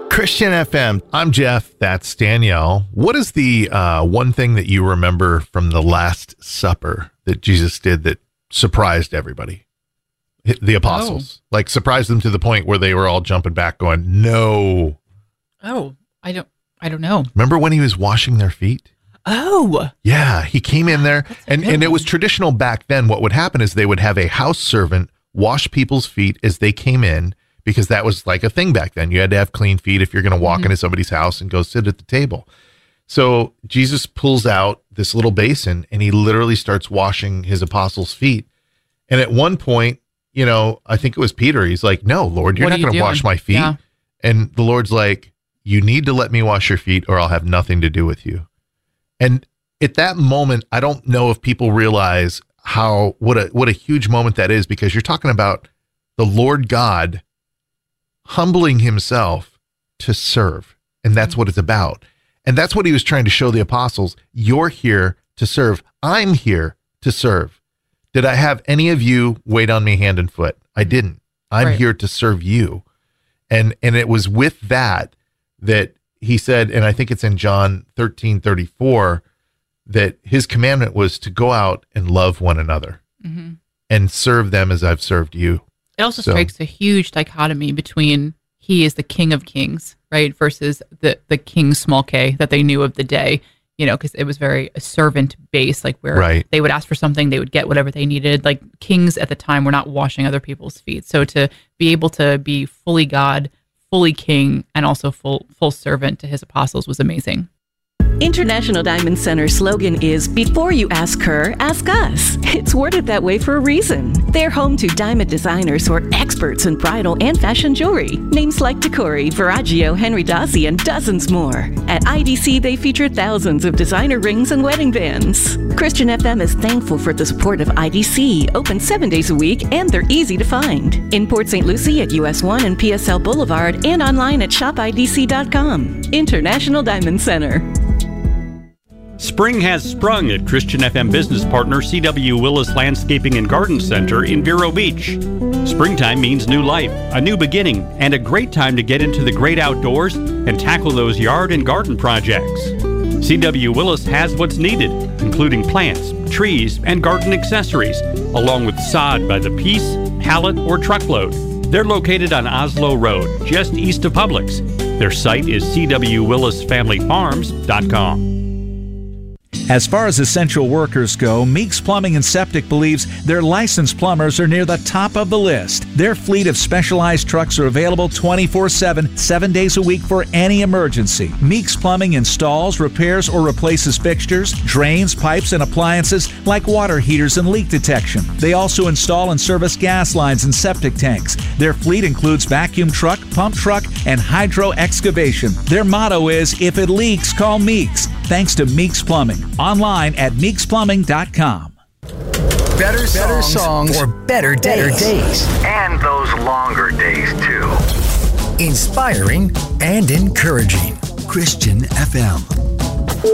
Christian FM. I'm Jeff. That's Danielle. What is the one thing that you remember from the Last Supper that Jesus did that surprised everybody? The apostles. Like surprised them to the point where they were all jumping back going, no. Oh, I don't know. Remember when he was washing their feet? Oh. Yeah, he came in there and it was traditional back then. What would happen is they would have a house servant wash people's feet as they came in, because that was like a thing back then. You had to have clean feet if you're going to walk into somebody's house and go sit at the table. So Jesus pulls out this little basin and he literally starts washing his apostles' feet. And at one point, you know, I think it was Peter. He's like, no, Lord, you're not going to wash my feet. Yeah. And the Lord's like, you need to let me wash your feet or I'll have nothing to do with you. And at that moment, I don't know if people realize what a huge moment that is, because you're talking about the Lord God humbling himself to serve. And that's what it's about. And that's what he was trying to show the apostles. You're here to serve. I'm here to serve. Did I have any of you wait on me hand and foot? I didn't. I'm here to serve you. And it was with that he said, and I think it's in John 13:34, that his commandment was to go out and love one another and serve them as I've served you. It also strikes a huge dichotomy between he is the King of Kings, right, versus the King small k that they knew of the day, you know, because it was very a servant base, like where they would ask for something, they would get whatever they needed. Like kings at the time were not washing other people's feet. So to be able to be fully God, fully king, and also full servant to his apostles was amazing. International Diamond Center's slogan is, before you ask her, ask us. It's worded that way for a reason. They're home to diamond designers who are experts in bridal and fashion jewelry. Names like Tacori, Verragio, Henry Dossi, and dozens more. At IDC, they feature thousands of designer rings and wedding bands. Christian FM is thankful for the support of IDC, open 7 days a week, and they're easy to find. In Port St. Lucie at US 1 and PSL Boulevard, and online at shopidc.com. International Diamond Center. Spring has sprung at Christian FM business partner C.W. Willis Landscaping and Garden Center in Vero Beach. Springtime means new life, a new beginning, and a great time to get into the great outdoors and tackle those yard and garden projects. C.W. Willis has what's needed, including plants, trees, and garden accessories, along with sod by the piece, pallet, or truckload. They're located on Oslo Road, just east of Publix. Their site is cwwillisfamilyfarms.com. As far as essential workers go, Meeks Plumbing and Septic believes their licensed plumbers are near the top of the list. Their fleet of specialized trucks are available 24/7, 7 days a week for any emergency. Meeks Plumbing installs, repairs, or replaces fixtures, drains, pipes, and appliances like water heaters and leak detection. They also install and service gas lines and septic tanks. Their fleet includes vacuum truck, pump truck, and hydro excavation. Their motto is, if it leaks, call Meeks. Thanks to Meeks Plumbing. Online at meeksplumbing.com. Better songs for better days. And those longer days, too. Inspiring and encouraging. Christian FM.